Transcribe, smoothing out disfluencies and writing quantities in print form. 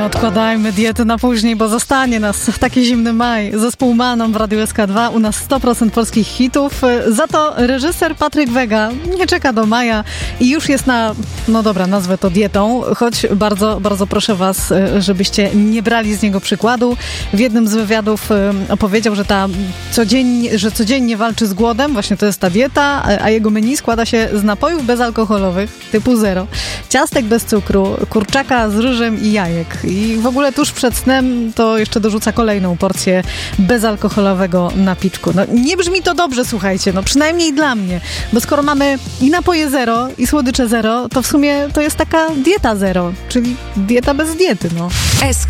Nie odkładajmy diety na później, bo zostanie nas taki zimny maj. Zespół Manon w Radiu SK2, u nas 100% polskich hitów. Za to reżyser Patryk Wega nie czeka do maja i już jest na, no dobra, nazwę to dietą, choć bardzo, bardzo proszę was, żebyście nie brali z niego przykładu. W jednym z wywiadów opowiedział, że codziennie walczy z głodem, właśnie to jest ta dieta, a jego menu składa się z napojów bezalkoholowych typu zero, ciastek bez cukru, kurczaka z ryżem i jajek. I w ogóle tuż przed snem to jeszcze dorzuca kolejną porcję bezalkoholowego napiczku. No nie brzmi to dobrze, słuchajcie, no przynajmniej dla mnie, bo skoro mamy i napoje zero, i słodycze zero, to w sumie to jest taka dieta zero, czyli dieta bez diety, no. SK